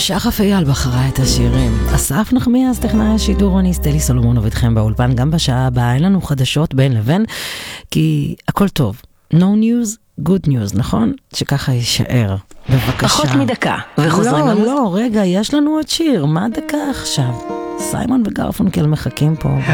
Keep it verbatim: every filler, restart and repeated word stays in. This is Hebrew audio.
שחף אייל בחרה את השירים. אסף נחמיאס טכנאי השידור, אני סטלי סולומונוב איתכם באולפן. גם בשעה הבאה אין לנו חדשות בין לבין, כי הכל טוב. No news, good news, נכון? שככה יישאר. בבקשה. פחות מדקה. וחוזרים לא, למוז... לא, רגע, יש לנו עוד שיר. מה דקה עכשיו? סיימון וגרפונקל מחכים פה.